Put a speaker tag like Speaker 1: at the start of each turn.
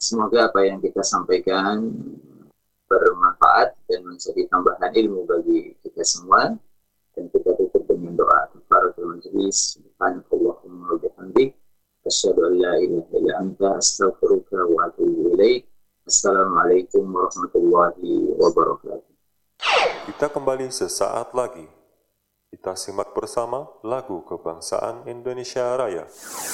Speaker 1: Semoga apa yang kita sampaikan bermanfaat dan menjadi tambahan ilmu bagi kita semua. Dan kita tutup dengan doa kafaratul majlis. Subhanakallahumma wa bihamdik, asyhadu an la ilaha illa anta, astaghfiruka wa atubu ilaik. Assalamualaikum warahmatullahi wabarakatuh.
Speaker 2: Kita kembali sesaat lagi. Kita simak bersama lagu kebangsaan Indonesia Raya.